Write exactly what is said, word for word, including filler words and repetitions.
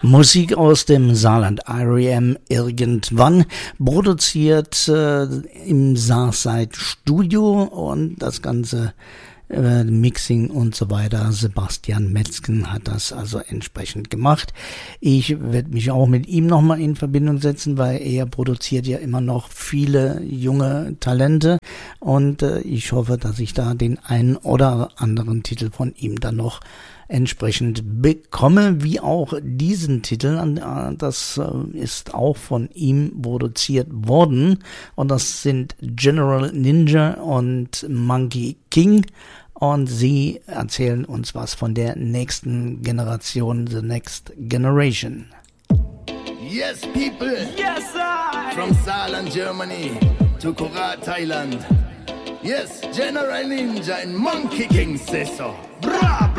Musik aus dem Saarland, R E M irgendwann, produziert äh, im Sarside Studio und das Ganze äh, Mixing und so weiter. Sebastian Metzgen hat das also entsprechend gemacht. Ich werde mich auch mit ihm nochmal in Verbindung setzen, weil er produziert ja immer noch viele junge Talente und äh, ich hoffe, dass ich da den einen oder anderen Titel von ihm dann noch entsprechend bekomme, wie auch diesen Titel. Das ist auch von ihm produziert worden und das sind General Ninja und Monkey King und sie erzählen uns was von der nächsten Generation, the next generation. Yes, people. Yes, I. From Saarland, Germany to Korat, Thailand. Yes, General Ninja and Monkey King say so. Bra, bra.